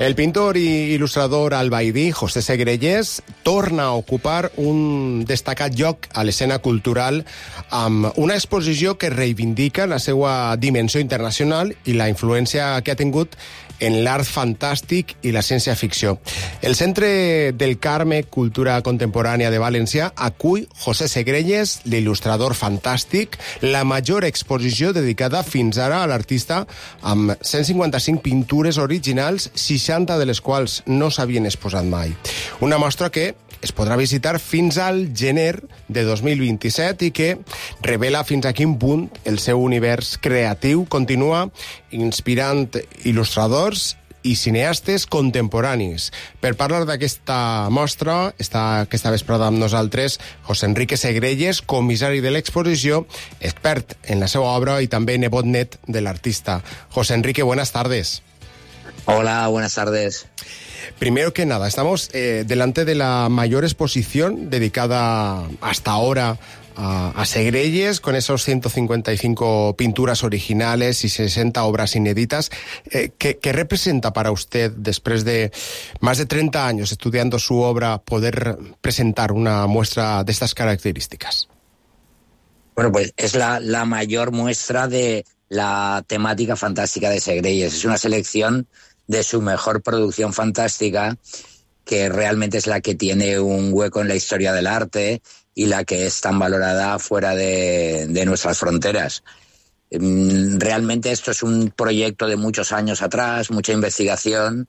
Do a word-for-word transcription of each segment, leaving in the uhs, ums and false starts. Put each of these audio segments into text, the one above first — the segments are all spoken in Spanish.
El pintor i il·lustrador albaidí José Segrelles torna a ocupar un destacat lloc a l'escena cultural amb una exposició que reivindica la seva dimensió internacional i la influència que ha tingut en l'art fantàstic i la ciència-ficció. El Centre del Carme Cultura Contemporània de València acull José Segrelles, l'il·lustrador fantàstic, la major exposició dedicada fins ara a l'artista, amb cent cinquanta-cinc pintures originals, seixanta de les quals no s'havien exposat mai. Una mostra que es podrà visitar fins al gener de dos mil vint-i-set i que revela fins a quin punt el seu univers creatiu continua inspirant il·lustradors i cineastes contemporanis. Per parlar d'aquesta mostra, està aquesta vesprada amb nosaltres José Enrique Segrelles, comissari de l'exposició, expert en la seva obra i també nebot net de l'artista. José Enrique, buenas tardes. Hola, buenas tardes. Primero que nada, estamos eh, delante de la mayor exposición dedicada hasta ahora a, a Segrelles, con esos ciento cincuenta y cinco pinturas originales y sesenta obras inéditas. Eh, ¿qué, ¿Qué representa para usted, después de más de treinta años estudiando su obra, poder presentar una muestra de estas características? Bueno, pues es la, la mayor muestra de la temática fantástica de Segrelles. Es una selección de su mejor producción fantástica, que realmente es la que tiene un hueco en la historia del arte y la que es tan valorada fuera de, de nuestras fronteras. Realmente esto es un proyecto de muchos años atrás, mucha investigación,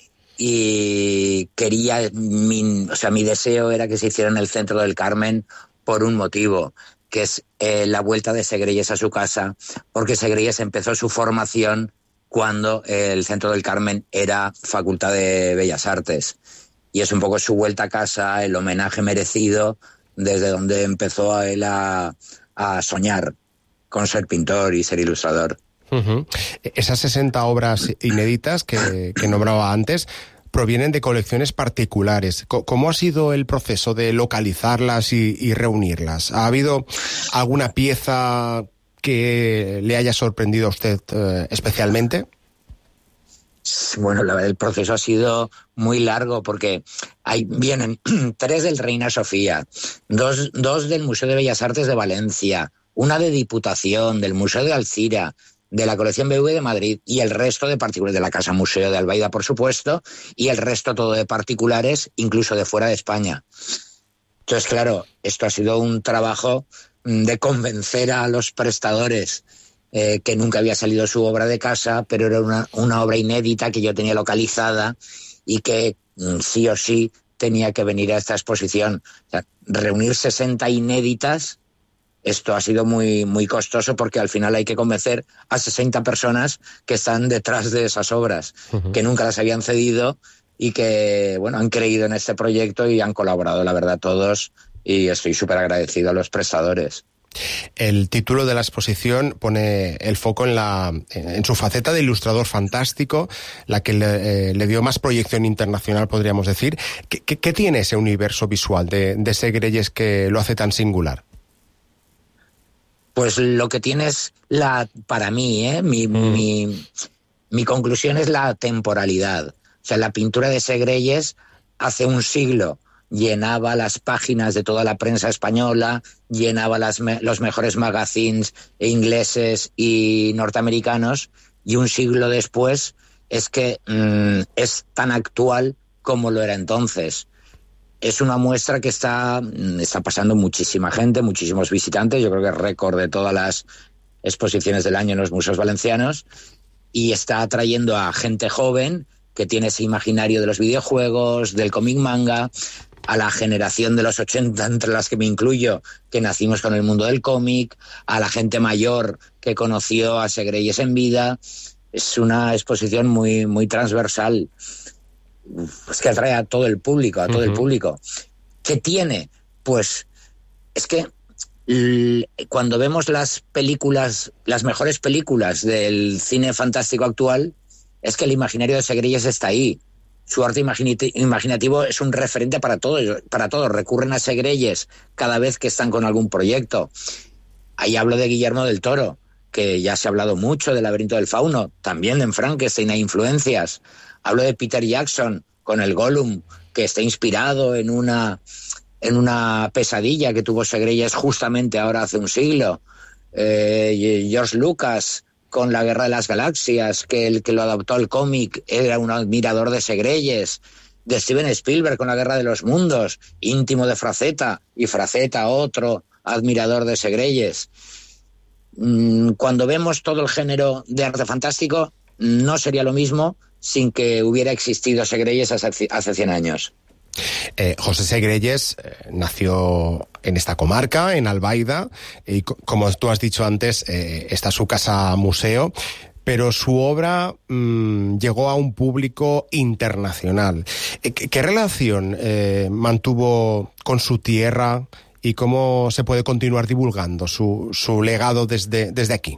y quería, mi, o sea, mi deseo era que se hiciera en el Centro del Carmen por un motivo, que es eh, la vuelta de Segrelles a su casa, porque Segrelles empezó su formación cuando el Centro del Carmen era Facultad de Bellas Artes. Y es un poco su vuelta a casa, el homenaje merecido, desde donde empezó a él a, a soñar con ser pintor y ser ilustrador. Uh-huh. Esas sesenta obras inéditas que, que nombraba antes provienen de colecciones particulares. ¿Cómo ha sido el proceso de localizarlas y, y reunirlas? ¿Ha habido alguna pieza que le haya sorprendido a usted eh, especialmente? Bueno, la verdad, el proceso ha sido muy largo porque hay, vienen tres del Reina Sofía, dos, dos del Museo de Bellas Artes de Valencia, una de Diputación, del Museo de Alcira, de la colección B V de Madrid y el resto de particulares, de la Casa Museo de Albaida, por supuesto, y el resto todo de particulares, incluso de fuera de España. Entonces, claro, esto ha sido un trabajo de convencer a los prestadores eh, que nunca había salido su obra de casa, pero era una, una obra inédita que yo tenía localizada y que mm, sí o sí tenía que venir a esta exposición. O sea, reunir sesenta inéditas, esto ha sido muy, muy costoso porque al final hay que convencer a sesenta personas que están detrás de esas obras, uh-huh. que nunca las habían cedido y que, bueno, han creído en este proyecto y han colaborado, la verdad, todos. Y estoy súper agradecido a los prestadores. El título de la exposición pone el foco en, la, en su faceta de ilustrador fantástico, la que le, eh, le dio más proyección internacional, podríamos decir. ¿Qué, qué, qué tiene ese universo visual de, de Segrelles que lo hace tan singular? Pues lo que tiene es, la, para mí, ¿eh? mi, mm. mi, mi conclusión es la temporalidad. O sea, la pintura de Segrelles hace un siglo llenaba las páginas de toda la prensa española, llenaba las me- los mejores magazines ingleses y norteamericanos, y un siglo después es que mmm, es tan actual como lo era entonces. Es una muestra que está, está pasando muchísima gente, muchísimos visitantes, yo creo que es récord de todas las exposiciones del año en los museos valencianos, y está atrayendo a gente joven que tiene ese imaginario de los videojuegos, del cómic manga, a la generación de los ochenta, entre las que me incluyo, que nacimos con el mundo del cómic, a la gente mayor que conoció a Segrelles en vida. Es una exposición muy, muy transversal, pues que atrae a todo el público, a todo uh-huh. el público. ¿Qué tiene? Pues es que l- cuando vemos las películas, las mejores películas del cine fantástico actual, es que el imaginario de Segrelles está ahí. Su arte imaginati- imaginativo es un referente para todos, para todos. Recurren a Segrelles cada vez que están con algún proyecto. Ahí hablo de Guillermo del Toro, que ya se ha hablado mucho del Laberinto del Fauno, también en Frankenstein hay influencias. Hablo de Peter Jackson con el Gollum, que está inspirado en una, en una pesadilla que tuvo Segreyes justamente ahora hace un siglo. Eh, George Lucas con La Guerra de las Galaxias, que el que lo adaptó al cómic era un admirador de Segreyes. De Steven Spielberg con La Guerra de los Mundos, íntimo de Frazetta, y Frazetta otro admirador de Segreyes. Cuando vemos todo el género de arte fantástico, no sería lo mismo sin que hubiera existido Segreyes hace, hace cien años. Eh, José Segreyes eh, nació en esta comarca, en Albaida, y co- como tú has dicho antes, eh, está su casa museo, pero su obra mmm, llegó a un público internacional. ¿Qué, qué relación eh, mantuvo con su tierra y cómo se puede continuar divulgando su, su legado desde, desde aquí?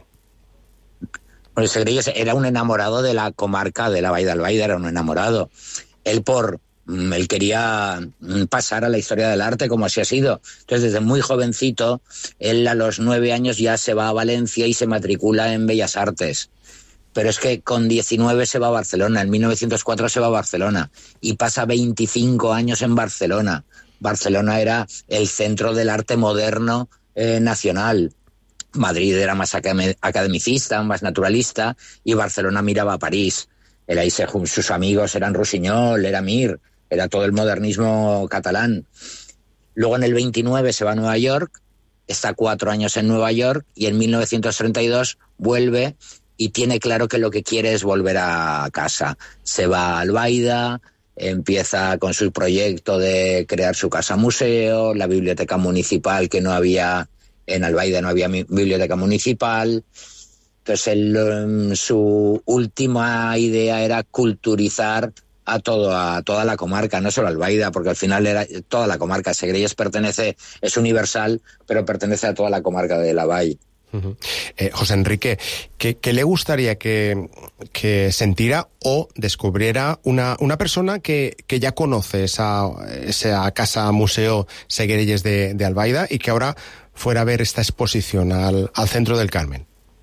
Pues Segreyes era un enamorado de la comarca de la Baida Albaida, era un enamorado. Él por él quería pasar a la historia del arte como así ha sido. Entonces, desde muy jovencito, él a los nueve años ya se va a Valencia y se matricula en Bellas Artes. Pero es que con diecinueve se va a Barcelona, en mil novecientos cuatro se va a Barcelona y pasa veinticinco años en Barcelona. Barcelona era el centro del arte moderno eh, nacional. Madrid era más academicista, más naturalista, y Barcelona miraba a París. Él ahí se, sus amigos eran Rossinyol, era Mir, era todo el modernismo catalán. Luego en el veintinueve se va a Nueva York, está cuatro años en Nueva York y en mil novecientos treinta y dos vuelve y tiene claro que lo que quiere es volver a casa. Se va a Albaida, empieza con su proyecto de crear su casa museo, la biblioteca municipal, que no había, en Albaida no había biblioteca municipal. Entonces él, su última idea era culturizar a, todo, a toda la comarca, no solo Albaida, porque al final era toda la comarca. Segreyes pertenece, es universal, pero pertenece a toda la comarca de la Vall. Uh-huh. Eh, José Enrique, ¿qué, qué le gustaría que, que sintiera o descubriera una, una persona que, que ya conoce esa, esa casa museo Segreyes de, de Albaida y que ahora fuera a ver esta exposición al, al centro del Carmen?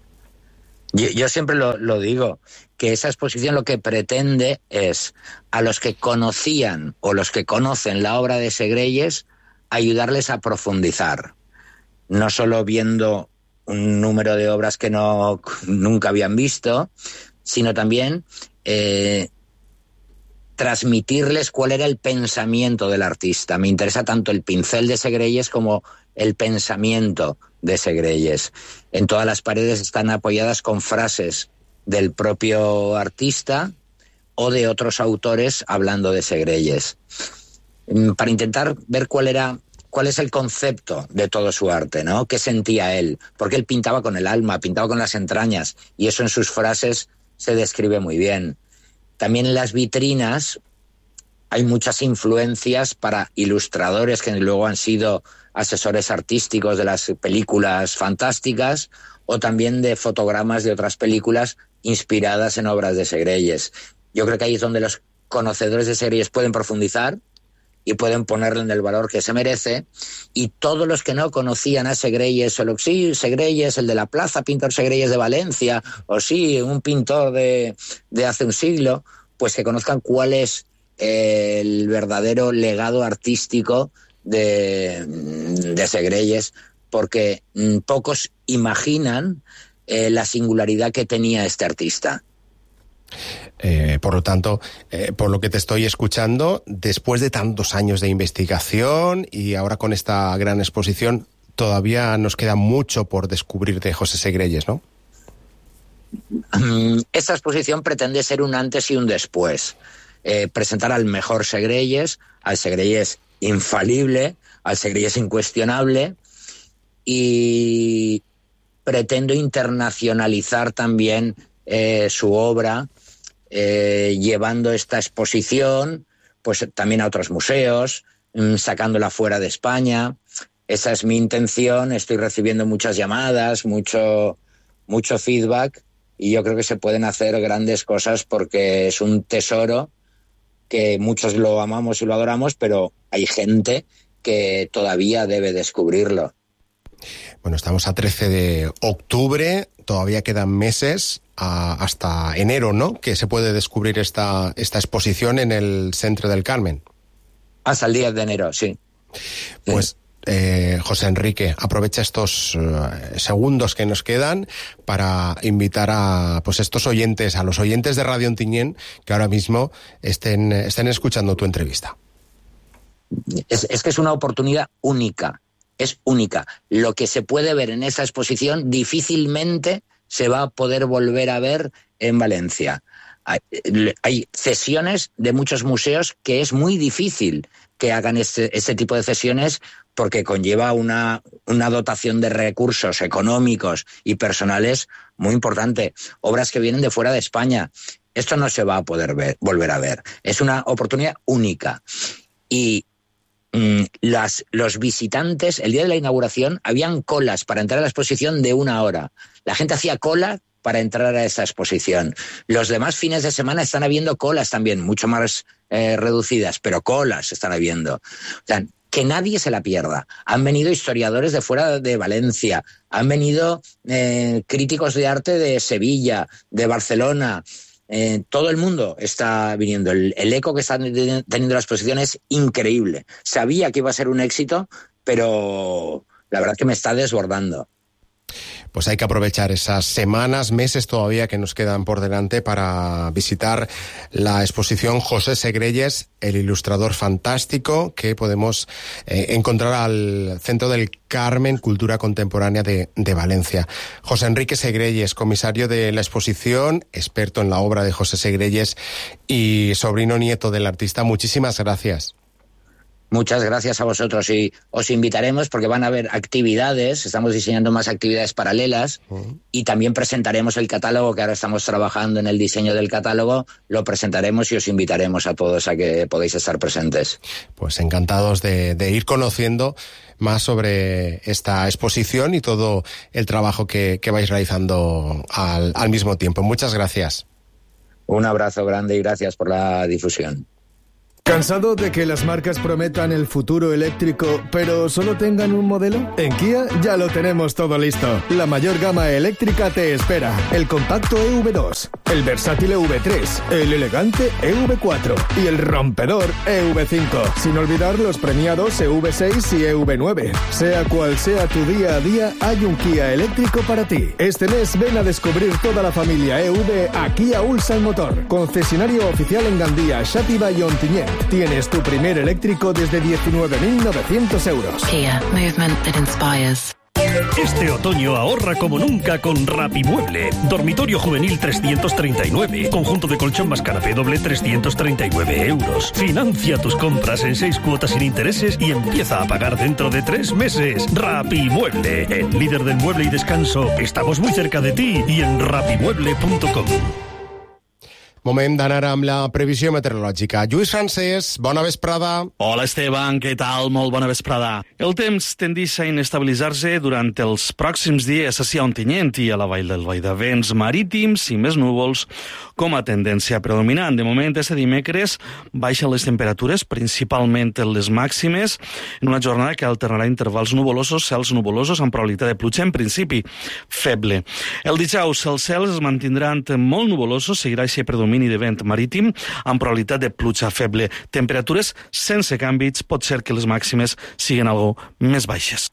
Yo, yo siempre lo, lo digo, que esa exposición lo que pretende es a los que conocían o los que conocen la obra de Segreyes ayudarles a profundizar, no solo viendo un número de obras que no nunca habían visto, sino también eh, transmitirles cuál era el pensamiento del artista. Me interesa tanto el pincel de Segreyes como el pensamiento de Segreyes. En todas las paredes están apoyadas con frases del propio artista o de otros autores hablando de Segreyes, para intentar ver cuál era cuál es el concepto de todo su arte, ¿no? ¿Qué sentía él? Porque él pintaba con el alma, pintaba con las entrañas, y eso en sus frases se describe muy bien. También en las vitrinas hay muchas influencias para ilustradores que luego han sido asesores artísticos de las películas fantásticas, o también de fotogramas de otras películas inspiradas en obras de Segreyes. Yo creo que ahí es donde los conocedores de Segreyes pueden profundizar y pueden ponerle en el valor que se merece, y todos los que no conocían a Segreyes, o sí, Segreyes, el de la plaza, pintor Segreyes de Valencia, o sí, un pintor de, de hace un siglo, pues que conozcan cuál es eh, el verdadero legado artístico de, de Segreyes, porque mm, pocos imaginan eh, la singularidad que tenía este artista. Eh, por lo tanto, eh, por lo que te estoy escuchando, después de tantos años de investigación y ahora con esta gran exposición, todavía nos queda mucho por descubrir de José Segreyes, ¿no? Esta exposición pretende ser un antes y un después. Eh, presentar al mejor Segreyes, al Segreyes infalible, al Segreyes incuestionable, y pretendo internacionalizar también eh, su obra, Eh, llevando esta exposición pues también a otros museos, mmm, sacándola fuera de España. Esa es mi intención. Estoy recibiendo muchas llamadas, mucho, mucho feedback, y yo creo que se pueden hacer grandes cosas porque es un tesoro que muchos lo amamos y lo adoramos, pero hay gente que todavía debe descubrirlo. Bueno, estamos a trece de octubre, todavía quedan meses a, hasta enero, ¿no?, que se puede descubrir esta, esta exposición en el Centre del Carmen. Hasta el diez de enero, sí. Pues, sí. Eh, José Enrique, aprovecha estos uh, segundos que nos quedan para invitar a pues estos oyentes, a los oyentes de Radio Ontinyent, que ahora mismo estén, estén escuchando tu entrevista. Es, es que es una oportunidad única, es única. Lo que se puede ver en esa exposición difícilmente se va a poder volver a ver en Valencia. Hay, hay cesiones de muchos museos que es muy difícil que hagan este, este tipo de cesiones porque conlleva una, una dotación de recursos económicos y personales muy importante. Obras que vienen de fuera de España. Esto no se va a poder ver, volver a ver. Es una oportunidad única. Y mmm, las, los visitantes, el día de la inauguración, habían colas para entrar a la exposición de una hora. La gente hacía cola para entrar a esa exposición. Los demás fines de semana están habiendo colas también, mucho más eh, reducidas, pero colas están habiendo. O sea, que nadie se la pierda. Han venido historiadores de fuera de Valencia, han venido eh, críticos de arte de Sevilla, de Barcelona. Eh, todo el mundo está viniendo. El, el eco que está teniendo la exposición es increíble. Sabía que iba a ser un éxito, pero la verdad es que me está desbordando. Pues hay que aprovechar esas semanas, meses todavía que nos quedan por delante para visitar la exposición José Segrelles, el ilustrador fantástico, que podemos eh, encontrar al Centro del Carmen, Cultura Contemporánea de, de Valencia. José Enrique Segrelles, comisario de la exposición, experto en la obra de José Segrelles y sobrino nieto del artista, muchísimas gracias. Muchas gracias a vosotros y os invitaremos porque van a haber actividades, estamos diseñando más actividades paralelas uh-huh. y también presentaremos el catálogo, que ahora estamos trabajando en el diseño del catálogo, lo presentaremos y os invitaremos a todos a que podáis estar presentes. Pues encantados de, de ir conociendo más sobre esta exposición y todo el trabajo que, que vais realizando al, al mismo tiempo. Muchas gracias. Un abrazo grande y gracias por la difusión. ¿Cansado de que las marcas prometan el futuro eléctrico, pero solo tengan un modelo? En Kia ya lo tenemos todo listo. La mayor gama eléctrica te espera. El compacto E V dos, el versátil E V tres, el elegante E V cuatro y el rompedor E V cinco. Sin olvidar los premiados E V seis y E V nueve. Sea cual sea tu día a día, hay un Kia eléctrico para ti. Este mes ven a descubrir toda la familia E V a Kia Ulsan Motor. Concesionario oficial en Gandía, Xàtiva y Ontinyent. Tienes tu primer eléctrico desde diecinueve mil novecientos euros. Kia, movement that inspires. Este otoño ahorra como nunca con Rapimueble. Dormitorio juvenil trescientos treinta y nueve. Conjunto de colchón más canapé doble trescientos treinta y nueve euros. Financia tus compras en seis cuotas sin intereses y empieza a pagar dentro de tres meses. Rapimueble, el líder del mueble y descanso. Estamos muy cerca de ti y en rapimueble punto com. Moment d'anar amb la previsió meteorològica. Lluís Francés, bona vesprada. Hola, Esteban, què tal? Molt bona vesprada. El temps tendeix a inestabilitzar-se durant els pròxims dies a Ontinyent i a la vall del Vall de Vents marítims i més núvols com a tendència predominant. De moment, este dimecres baixen les temperatures, principalment les màximes, en una jornada que alternarà intervals nuvolosos, cels nuvolosos amb probabilitat de pluja, en principi feble. El dijous els cels es mantindran molt nuvolosos, seguirà aquest predomini de vent marítim amb probabilitat de pluja feble. Temperatures sense canvis, pot ser que les màximes siguin algo més baixes.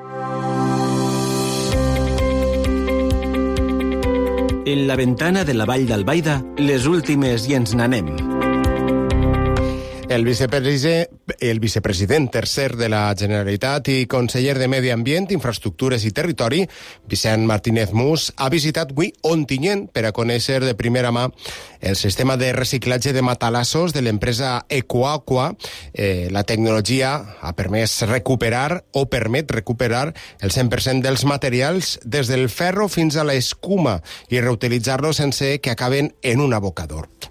En la ventana de la Vall d'Albaida, les últimes i ens n'anem. El vicepresident, el vicepresident tercer de la Generalitat i conseller de Medi Ambient, Infraestructures i Territori, Vicent Martínez Mus, ha visitat avui Ontinyent per a conèixer de primera mà el sistema de reciclatge de matalassos de l'empresa Ecoaqua. Eh, la tecnologia ha permès recuperar o permet recuperar el cent per cent dels materials des del ferro fins a l'escuma i reutilitzar-los sense que acaben en un abocador.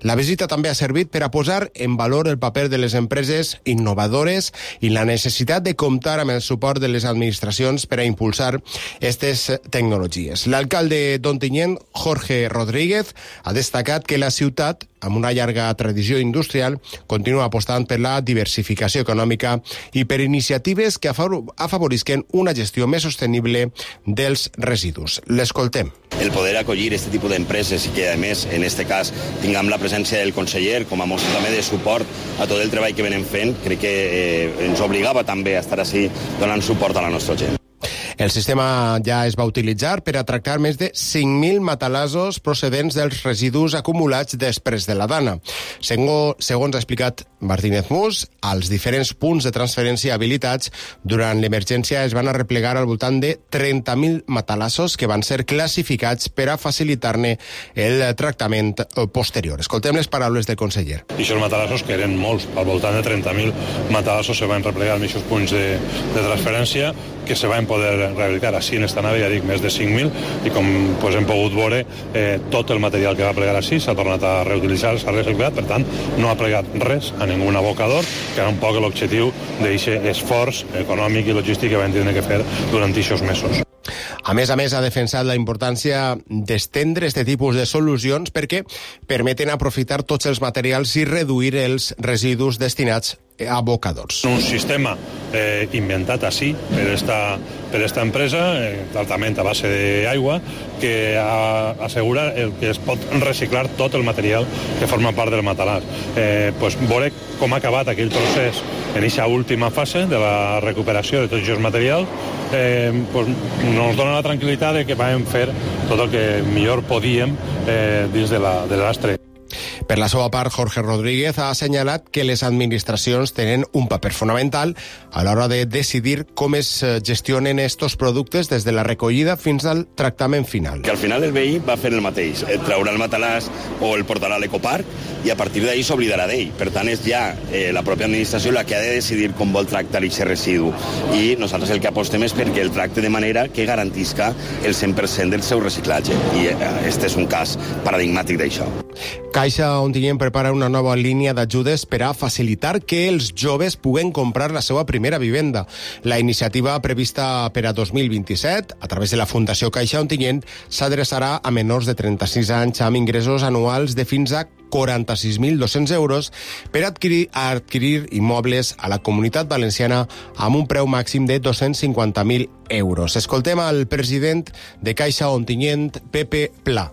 La visita també ha servit per a posar en valor el paper de les empreses innovadores i la necessitat de comptar amb el suport de les administracions per a impulsar aquestes tecnologies. L'alcalde d'Ontinyent, Jorge Rodríguez, ha destacat que la ciutat, amb una llarga tradició industrial, continua apostant per la diversificació econòmica i per iniciatives que afavorisquen una gestió més sostenible dels residus. L'escoltem. El poder acollir aquest tipus d'empreses i que, a més, en aquest cas, tinguem la presència del conseller com a mostra també de suport a tot el treball que venen fent, crec que eh, ens obligava també a estar així donant suport a la nostra gent. El sistema ja es va utilitzar per a tractar més de cinc mil matalassos procedents dels residus acumulats després de la dana. Segons ha explicat Martínez Mus, als diferents punts de transferència habilitats durant l'emergència es van arreplegar al voltant de trenta mil matalassos que van ser classificats per a facilitar-ne el tractament posterior. Escoltem les paraules del conseller. I aquests matalassos, que eren molts, al voltant de trenta mil matalassos, se van replegar en aquests punts de, de transferència que se van poder rehabilitar. Així en esta nave, ja dic, més de cinc mil, i com pues, hem pogut veure, eh, tot el material que va plegar així s'ha tornat a reutilitzar, s'ha reciclat, per tant, no ha plegat res a ningú abocador, que era un poc l'objectiu d'aquest esforç econòmic i logístic que vam tenir que fer durant aquests mesos. A més a més, ha defensat la importància d'estendre aquest tipus de solucions perquè permeten aprofitar tots els materials i reduir els residus destinats a abocadors. Un sistema eh, inventat així per esta, per esta empresa, eh, altament a base d'aigua, que a, assegura el que es pot reciclar tot el material que forma part del matalàs. Eh, pues, veure com ha acabat aquell procés en aquesta última fase de la recuperació de tots aquests materials, eh, pues, ens dona la tranquil·litat de que vam fer tot el que millor podíem eh, dins de la, de l'astre. Per la seva part, Jorge Rodríguez ha assenyalat que les administracions tenen un paper fonamental a l'hora de decidir com es gestionen estos productes des de la recollida fins al tractament final. Que al final el veí va fer el mateix, traurà el matalàs o el portarà a l'ecoparc i a partir d'ahir s'oblidarà d'ell. Per tant, és ja eh, la pròpia administració la que ha de decidir com vol tractar aquest residu. I nosaltres el que apostem és perquè el tracte de manera que garantisca el cent per cent del seu reciclatge. I aquest eh, és un cas paradigmàtic d'això. Caixa Ontinyent prepara una nova línia d'ajudes per a facilitar que els joves puguen comprar la seva primera vivenda. La iniciativa prevista per a dos mil vint-i-set, a través de la Fundació Caixa Ontinyent, s'adreçarà a menors de trenta-sis anys amb ingressos anuals de fins a quaranta-sis mil dos-cents euros per adquirir, adquirir immobles a la Comunitat Valenciana amb un preu màxim de dos-cents cinquanta mil euros. Escoltem al president de Caixa Ontinyent, Pepe Pla.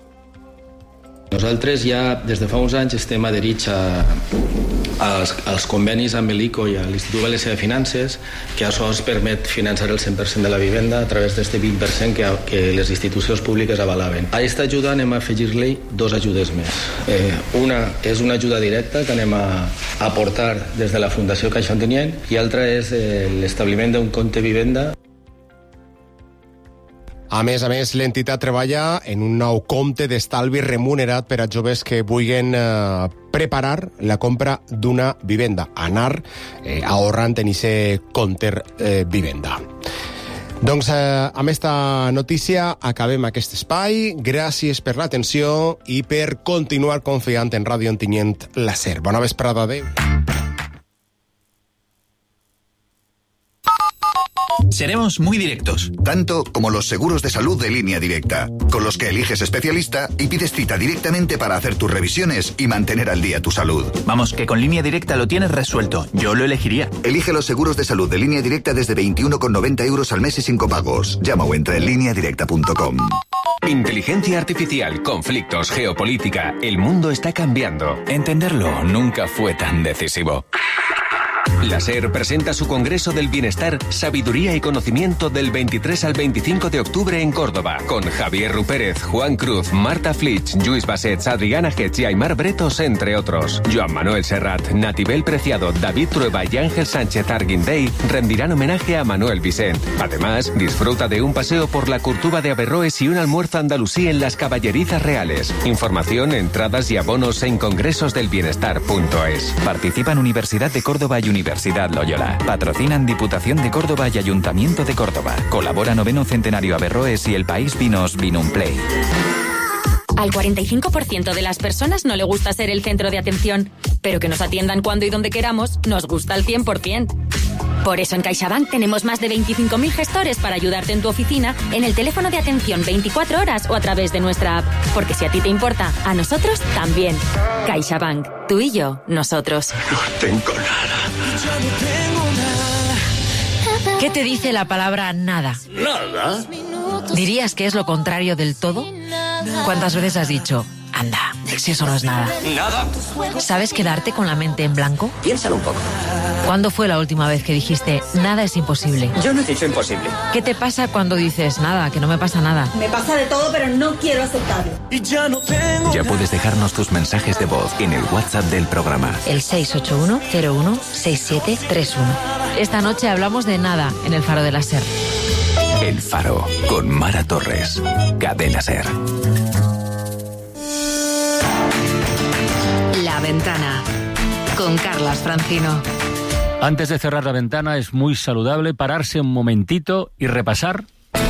Nosaltres ja des de fa uns anys estem adherits a, als, als convenis amb l'I C O i a l'Institut Valencià de Finances, que això ens permet finançar el cent per cent de la vivenda a través d'aquest vint per cent que, que les institucions públiques avalaven. A aquesta ajuda anem a afegir-li dos ajudes més. Eh, una és una ajuda directa que anem a aportar des de la Fundació Caixa Ontinyent i altra és eh, l'establiment d'un compte vivenda. A més a més, l'entitat treballa en un nou compte d'estalvi remunerat per a joves que vulguin eh, preparar la compra d'una vivenda, anar eh, ahorrant en aquest compte eh, vivenda. Doncs eh, amb esta notícia acabem aquest espai. Gràcies per l'atenció i per continuar confiant en Ràdio Ontinyent, la SER. Bona vesprada, adéu. Seremos muy directos. Tanto como los seguros de salud de Línea Directa, con los que eliges especialista y pides cita directamente para hacer tus revisiones y mantener al día tu salud. Vamos, que con Línea Directa lo tienes resuelto. Yo lo elegiría. Elige los seguros de salud de Línea Directa desde veintiuno con noventa euros al mes y sin copagos. Llama o entra en línea directa punto com. Inteligencia artificial, conflictos, geopolítica. El mundo está cambiando. Entenderlo nunca fue tan decisivo. La SER presenta su Congreso del Bienestar, Sabiduría y Conocimiento del veintitrés al veinticinco de octubre en Córdoba, con Javier Rupérez, Juan Cruz, Marta Flitsch, Lluís Bassets, Adriana Getz y Aymar Bretos, entre otros. Joan Manuel Serrat, Natibel Preciado, David Trueba y Ángel Sánchez Arguindey rendirán homenaje a Manuel Vicent. Además, disfruta de un paseo por la Curtuba de Averroes y un almuerzo andalusí en las Caballerizas Reales. Información, entradas y abonos en congresos del bienestar punto es. Participan Universidad de Córdoba y Universidad Loyola. Patrocinan Diputación de Córdoba y Ayuntamiento de Córdoba. Colabora Noveno Centenario Averroes y El País Vinos Vinum Play. Al cuarenta y cinco por ciento de las personas no le gusta ser el centro de atención, pero que nos atiendan cuando y donde queramos nos gusta al cien por ciento. Por eso en CaixaBank tenemos más de veinticinco mil gestores para ayudarte en tu oficina, en el teléfono de atención veinticuatro horas o a través de nuestra app. Porque si a ti te importa, a nosotros también. CaixaBank. Tú y yo, nosotros. No tengo nada. ¿Qué te dice la palabra nada? ¿Nada? ¿Dirías que es lo contrario del todo? ¿Cuántas veces has dicho, anda, si eso no es nada? Nada. ¿Sabes quedarte con la mente en blanco? Piénsalo un poco. ¿Cuándo fue la última vez que dijiste, nada es imposible? Yo no he dicho imposible. ¿Qué te pasa cuando dices, nada, que no me pasa nada? Me pasa de todo, pero no quiero aceptarlo. Y ya no tengo. Ya puedes dejarnos tus mensajes de voz en el WhatsApp del programa. El seis ocho uno cero uno seis siete tres uno. Esta noche hablamos de nada en el Faro de la Ser. El Faro, con Mara Torres. Cadena Ser. La Ventana, con Carlas Francino. Antes de cerrar la ventana es muy saludable pararse un momentito y repasar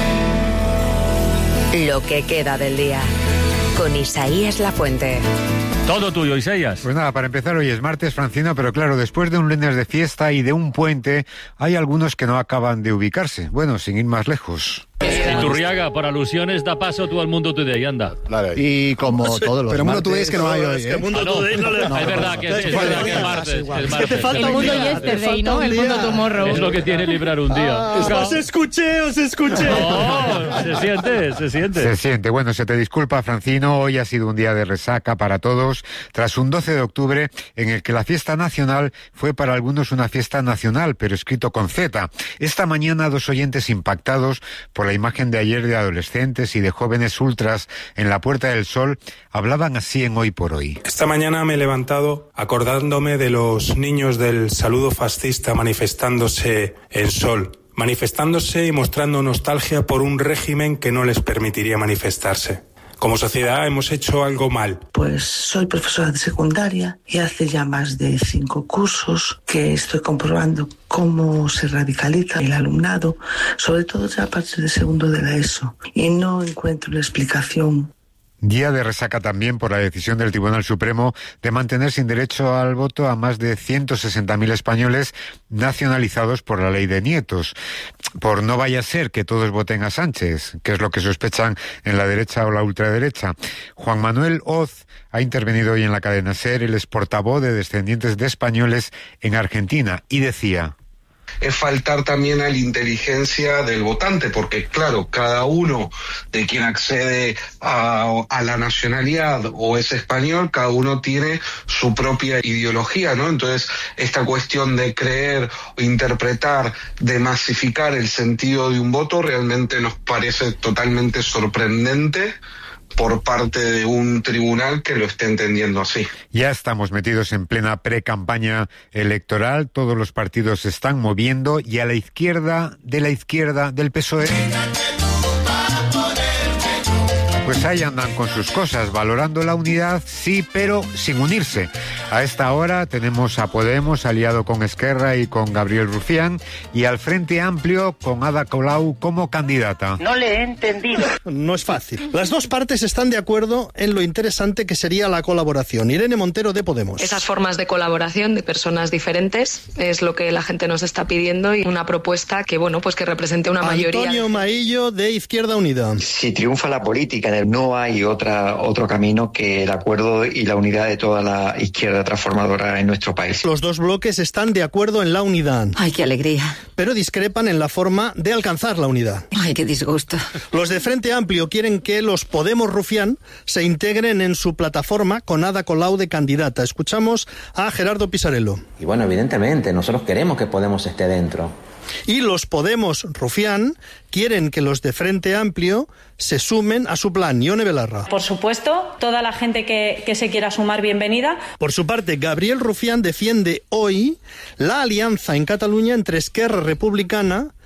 lo que queda del día, con Isaías Lafuente. Todo tuyo, Isaías. Pues nada, para empezar, hoy es martes, Francino, pero claro, después de un lunes de fiesta y de un puente, hay algunos que no acaban de ubicarse. Bueno, sin ir más lejos. Iturriaga, por alusiones, da paso tú al Mundo Today, anda. Y como todos los Pero Mundo Today es que no hay hoy, Es que ¿eh? Mundo Ah, no. Today no le... Es verdad que es, es verdad que es martes. Es que martes. te falta El un mundo día. yesterday, ¿no? El mundo tomorrow. Es lo que tiene librar un día. Os escuché, os escuché. No, se siente, se siente. Se siente. Bueno, se te disculpa, Francino, hoy ha sido un día de resaca para todos, tras un doce de octubre en el que la fiesta nacional fue para algunos una fiesta nacional, pero escrito con Z. Esta mañana, dos oyentes impactados por la imagen de ayer de adolescentes y de jóvenes ultras en la Puerta del Sol hablaban así en Hoy por Hoy. Esta mañana me he levantado acordándome de los niños del saludo fascista manifestándose en Sol, manifestándose y mostrando nostalgia por un régimen que no les permitiría manifestarse. Como sociedad hemos hecho algo mal. Pues soy profesora de secundaria y hace ya más de cinco cursos que estoy comprobando cómo se radicaliza el alumnado, sobre todo ya a partir de segundo de la ESO, y no encuentro una explicación. Día de resaca también por la decisión del Tribunal Supremo de mantener sin derecho al voto a más de ciento sesenta mil españoles nacionalizados por la ley de nietos. Por no vaya a ser que todos voten a Sánchez, que es lo que sospechan en la derecha o la ultraderecha. Juan Manuel Oz ha intervenido hoy en la cadena SER, él es portavoz de descendientes de españoles en Argentina, y decía: es faltar también a la inteligencia del votante, porque claro, cada uno de quien accede a, a la nacionalidad o es español, cada uno tiene su propia ideología, ¿no? Entonces, esta cuestión de creer o interpretar, de masificar el sentido de un voto, realmente nos parece totalmente sorprendente por parte de un tribunal que lo esté entendiendo así. Ya estamos metidos en plena pre-campaña electoral, todos los partidos se están moviendo y a la izquierda de la izquierda del P S O E, pues ahí andan con sus cosas, valorando la unidad, sí, pero sin unirse. A esta hora tenemos a Podemos aliado con Esquerra y con Gabriel Rufián, y al Frente Amplio con Ada Colau como candidata. No le he entendido. No es fácil. Las dos partes están de acuerdo en lo interesante que sería la colaboración. Irene Montero, de Podemos. Esas formas de colaboración de personas diferentes es lo que la gente nos está pidiendo, y una propuesta que, bueno, pues que represente una mayoría. Antonio Maillo, de Izquierda Unida. Si triunfa la política, no hay otra, otro camino que el acuerdo y la unidad de toda la izquierda transformadora en nuestro país. Los dos bloques están de acuerdo en la unidad. Ay, qué alegría. Pero discrepan en la forma de alcanzar la unidad. Ay, qué disgusto. Los de Frente Amplio quieren que los Podemos Rufián se integren en su plataforma con Ada Colau de candidata. Escuchamos a Gerardo Pisarello. Y bueno, evidentemente, nosotros queremos que Podemos esté dentro. Y los Podemos Rufián quieren que los de Frente Amplio se sumen a su plan. Ione Belarra. Por supuesto, toda la gente que, que se quiera sumar, bienvenida. Por su parte, Gabriel Rufián defiende hoy la alianza en Cataluña entre Esquerra Republicana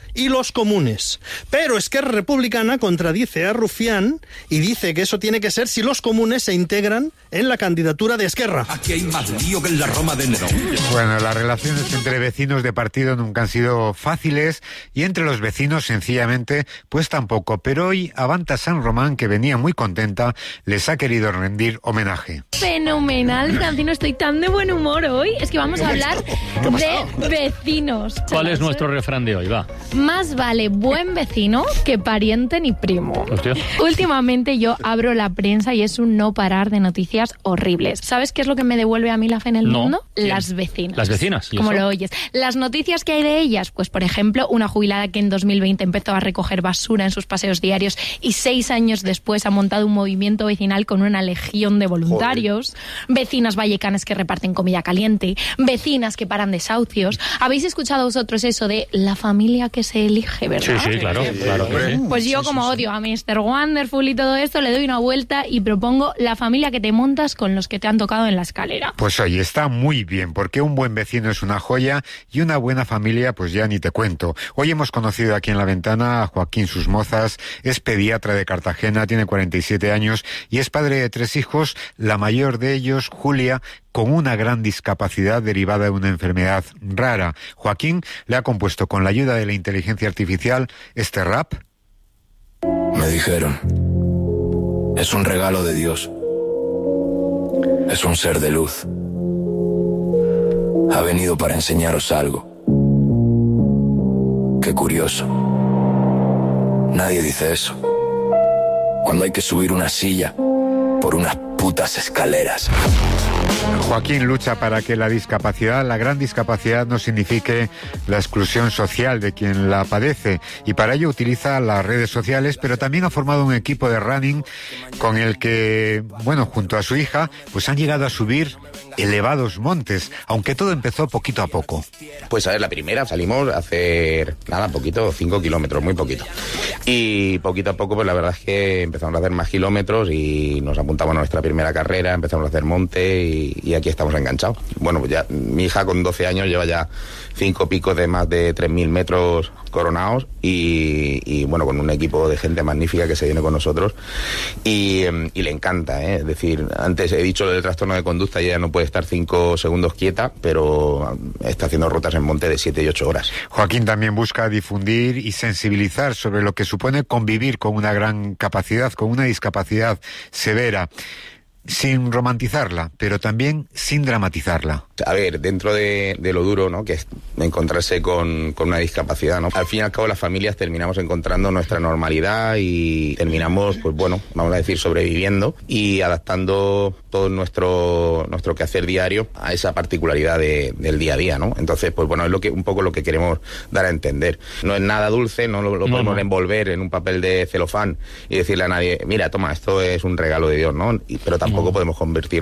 y los comunes. Pero Esquerra Republicana contradice a Rufián y dice que eso tiene que ser si los comunes se integran en la candidatura de Esquerra. Aquí hay más lío que en la Roma de Nerón. Bueno, las relaciones entre vecinos de partido nunca han sido fáciles y entre los vecinos sencillamente pues tampoco. Pero hoy Avanta San Román, que venía muy contenta, les ha querido rendir homenaje. Fenomenal, Francino, estoy tan de buen humor hoy. Es que vamos a hablar de vecinos. ¿Cuál es nuestro refrán de hoy? Va. Más vale buen vecino que pariente ni primo. Hostia. Últimamente yo abro la prensa y es un no parar de noticias horribles. ¿Sabes qué es lo que me devuelve a mí la fe en el no. mundo? ¿Quién? Las vecinas. Las vecinas. Como eso? lo oyes. Las noticias que hay de ellas, pues por ejemplo, una jubilada que en dos mil veinte empezó a recoger basura en sus paseos diarios y seis años después ha montado un movimiento vecinal con una legión de voluntarios. Joder. Vecinas vallecanas que reparten comida caliente. Vecinas que paran desahucios. ¿Habéis escuchado vosotros eso de la familia que se elige, verdad? Sí, sí, claro, claro que sí. Pues yo, como odio a mister Wonderful y todo esto, le doy una vuelta y propongo la familia que te montas con los que te han tocado en la escalera. Pues oye, está muy bien, porque un buen vecino es una joya y una buena familia, pues ya ni te cuento. Hoy hemos conocido aquí en La Ventana a Joaquín Susmozas, es pediatra de Cartagena, tiene cuarenta y siete años y es padre de tres hijos, la mayor de ellos, Julia, con una gran discapacidad derivada de una enfermedad rara. Joaquín le ha compuesto con la ayuda de la inteligencia artificial este rap. Me dijeron, es un regalo de Dios. Es un ser de luz. Ha venido para enseñaros algo. Qué curioso. Nadie dice eso. Cuando hay que subir una silla por unas putas escaleras. Joaquín lucha para que la discapacidad, la gran discapacidad, no signifique la exclusión social de quien la padece, y para ello utiliza las redes sociales, pero también ha formado un equipo de running con el que, bueno, junto a su hija, pues han llegado a subir elevados montes, aunque todo empezó poquito a poco. Pues a ver, la primera salimos a hacer, nada, poquito, cinco kilómetros, muy poquito. Y poquito a poco, pues la verdad es que empezamos a hacer más kilómetros y nos apuntamos a nuestra primera carrera, empezamos a hacer monte y, y aquí estamos enganchados. Bueno, pues ya mi hija con doce años lleva ya cinco picos de más de tres mil metros coronados y, y bueno, con un equipo de gente magnífica que se viene con nosotros y, y le encanta, ¿eh? Es decir, antes he dicho lo del trastorno de conducta y ella no puede estar cinco segundos quieta, pero está haciendo rutas en monte de siete y ocho horas. Joaquín también busca difundir y sensibilizar sobre lo que supone convivir con una gran capacidad, con una discapacidad severa, sin romantizarla, pero también sin dramatizarla. A ver, dentro de, de lo duro, ¿no?, que es encontrarse con, con una discapacidad, ¿no?, al fin y al cabo las familias terminamos encontrando nuestra normalidad y terminamos, pues bueno, vamos a decir, sobreviviendo y adaptando todo nuestro nuestro quehacer diario a esa particularidad de, del día a día, ¿no? Entonces, pues bueno, es lo que un poco lo que queremos dar a entender. No es nada dulce, no lo, lo no, podemos no. envolver en un papel de celofán y decirle a nadie, mira, toma, esto es un regalo de Dios, ¿no? Y, pero tampoco no. podemos convertirlo